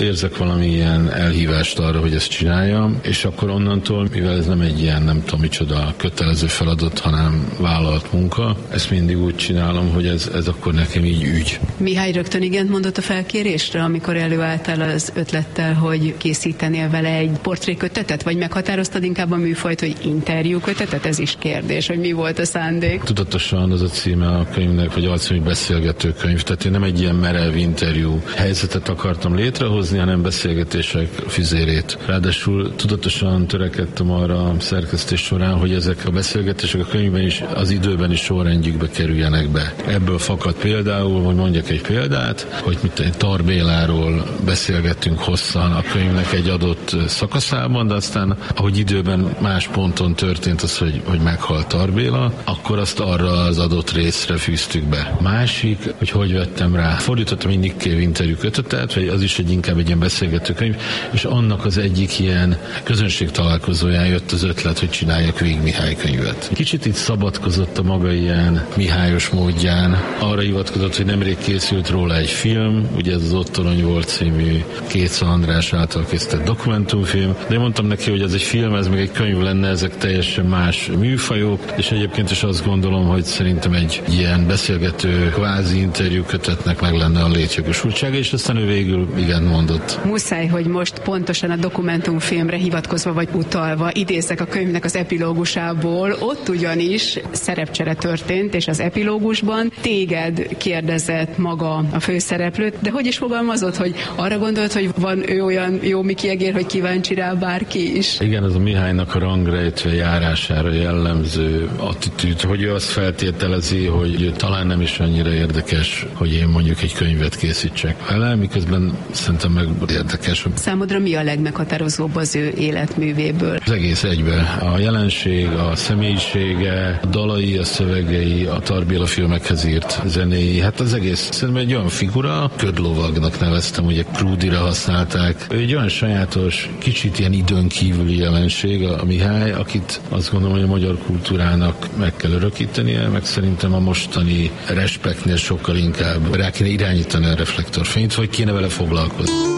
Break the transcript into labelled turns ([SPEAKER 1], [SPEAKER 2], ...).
[SPEAKER 1] érzek valamilyen elhívást arra, hogy ezt csináljam, és akkor onnantól, mivel ez nem egy ilyen, nem tudom micsoda kötelező feladat, hanem vállalt munka, ezt mindig úgy csinálom, hogy ez akkor nekem így ügy.
[SPEAKER 2] Mihály rögtön igent mondott a felkérésre, amikor előálltál az ötlettel, hogy készítenél vele egy portrékötetet, vagy meghatároztad inkább a műfajt, hogy interjúkötetet? Ez is kérdés, hogy mi volt a szándék.
[SPEAKER 1] Tudatosan az a címe a könyvnek, vagy az, hogy beszélgetőkönyv. Tehát én nem egy ilyen merev interjú helyzetet akartam létrehozni, hanem beszélgetések füzérét. Ráadásul tudatosan törekedtem arra a szerkesztés során, hogy ezek a beszélgetések a könyvben is, az időben is sorrendjükbe kerüljenek be. Ebből fakad például, hogy mondjak egy példát, hogy Tar Béláról beszélgettünk hosszan a könyvnek egy adott szakaszában, de aztán, ahogy időben más ponton történt az, hogy meghalt Tar Béla, akkor azt arra az adott részre fűztük be. Másik, hogy vettem rá. Fordítottam egy Nick Cave interjú kötetet, vagy az is inkább egy ilyen beszélgetőkönyv, és annak az egyik ilyen közönség találkozóján jött az ötlet, hogy csináljak Vég Mihály könyvet. Kicsit itt szabadkozott a maga ilyen Mihályos módján. Arra hivatkozott, hogy nemrég készült róla egy film, ugye ez az Ott torony volt című Kétsz András által készített dokumentumfilm, de én mondtam neki, hogy ez egy film, ez meg egy könyv lenne, ezek teljesen más műfajok, és egyébként is azt gondolom, hogy szerintem egy ilyen beszélgető kvázi interjú kötetnek meg lenne a létjogosultsága, és aztán ő végül igen mondott.
[SPEAKER 2] Muszáj, hogy most pontosan a dokumentumfilmre hivatkozva vagy utalva idézzek a könyvnek az epilógusából, ott ugyanis szerepcsere történt, és az epilógusban téged kérdezett maga a főszereplőt, de hogy is fogalmazott, hogy arra gondolt, hogy van ő olyan jó Miki Egér, hogy kíváncsi rá bárki is?
[SPEAKER 1] Igen, ez a Mihálynak a rangrejtve járására jellemző attitűd, hogy ő azt feltételezi, hogy talán nem is annyira érdekes, hogy én mondjuk egy könyvet készítsek vele, miközben szerintem meg érdekes.
[SPEAKER 2] Számodra mi a legmeghatározóbb az ő életművéből?
[SPEAKER 1] Az egész egybe. A jelenség, a személyisége, a dalai, a szövegei, a Tar Béla filmekhez írt zenéi, hát az egész szerintem egy olyan figura, ködlovagnak neveztem, ugye Krúdira használták. Ő egy olyan sajátos, kicsit ilyen időn kívüli jelenség, a Mihály, akit azt gondolom, hogy a magyar kultúrának meg kell örökítenie, meg szerintem a mostani respektnél sokkal inkább rá kéne irányítani a reflektorfényt, vagy kéne vele foglalkozni.